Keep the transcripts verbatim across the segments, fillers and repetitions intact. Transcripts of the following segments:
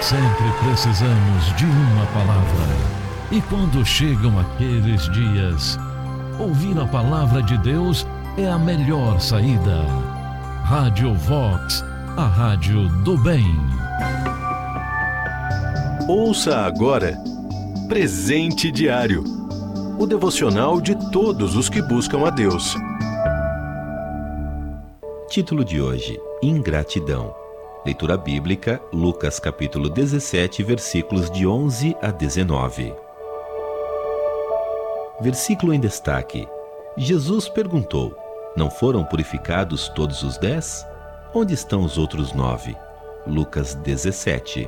sempre precisamos de uma palavra. E quando chegam aqueles dias, ouvir a palavra de Deus é a melhor saída. Rádio Vox, a rádio do bem. Ouça agora Presente Diário, o devocional de todos os que buscam a Deus. Título de hoje: Ingratidão. Leitura bíblica, Lucas capítulo dezessete, versículos de onze a dezenove. Versículo em destaque. Jesus perguntou: Não foram purificados todos os dez? Onde estão os outros nove? Lucas dezessete.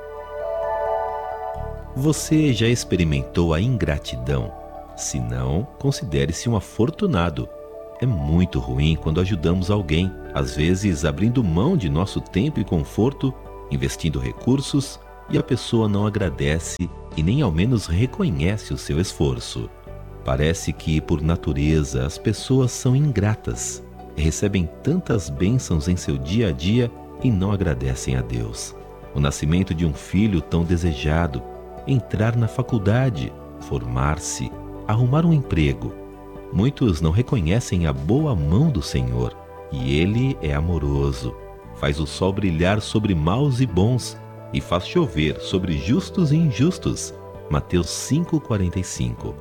Você já experimentou a ingratidão? Se não, considere-se um afortunado. É muito ruim quando ajudamos alguém, às vezes abrindo mão de nosso tempo e conforto, investindo recursos, e a pessoa não agradece e nem ao menos reconhece o seu esforço. Parece que, por natureza, as pessoas são ingratas, recebem tantas bênçãos em seu dia a dia e não agradecem a Deus. O nascimento de um filho tão desejado, entrar na faculdade, formar-se, arrumar um emprego. Muitos não reconhecem a boa mão do Senhor, e Ele é amoroso, faz o sol brilhar sobre maus e bons, e faz chover sobre justos e injustos. Mateus cinco, quarenta e cinco.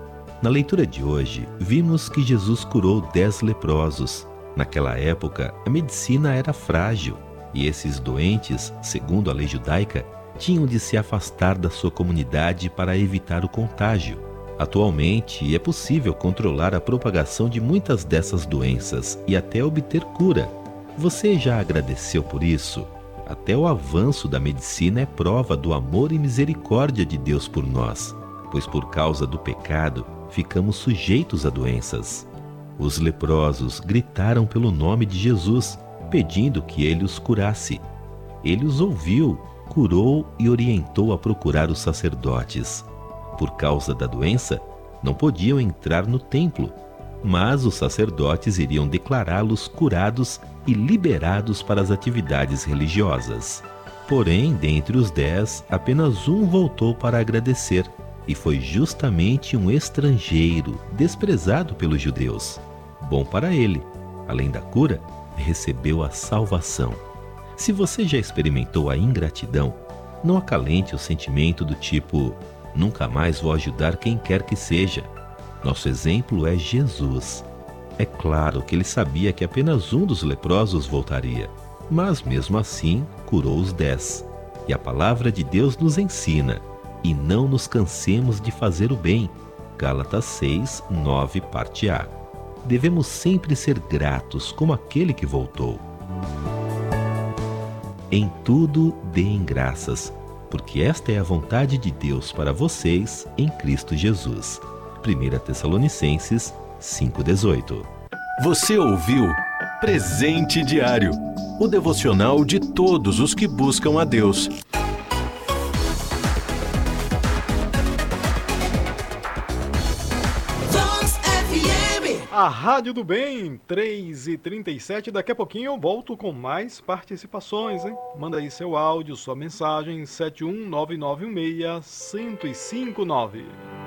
Na leitura de hoje, vimos que Jesus curou dez leprosos. Naquela época, a medicina era frágil, e esses doentes, segundo a lei judaica, tinham de se afastar da sua comunidade para evitar o contágio. Atualmente, é possível controlar a propagação de muitas dessas doenças e até obter cura. Você já agradeceu por isso? Até o avanço da medicina é prova do amor e misericórdia de Deus por nós, pois por causa do pecado, ficamos sujeitos a doenças. Os leprosos gritaram pelo nome de Jesus, pedindo que ele os curasse. Ele os ouviu, curou e orientou a procurar os sacerdotes. Por causa da doença, não podiam entrar no templo, mas os sacerdotes iriam declará-los curados e liberados para as atividades religiosas. Porém, dentre os dez, apenas um voltou para agradecer, e foi justamente um estrangeiro, desprezado pelos judeus. Bom para ele, além da cura, recebeu a salvação. Se você já experimentou a ingratidão, não acalente o sentimento do tipo: nunca mais vou ajudar quem quer que seja. Nosso exemplo é Jesus. É claro que ele sabia que apenas um dos leprosos voltaria, mas mesmo assim curou os dez. E a palavra de Deus nos ensina: e não nos cansemos de fazer o bem. Gálatas seis, nove, parte A. Devemos sempre ser gratos como aquele que voltou. Em tudo deem graças, porque esta é a vontade de Deus para vocês em Cristo Jesus. primeira Tessalonicenses cinco, dezoito. Você ouviu Presente Diário, o devocional de todos os que buscam a Deus. A Rádio do Bem, três e trinta e sete. Daqui a pouquinho eu volto com mais participações, hein? Manda aí seu áudio, sua mensagem, sete um nove nove um seis, zero cinco nove.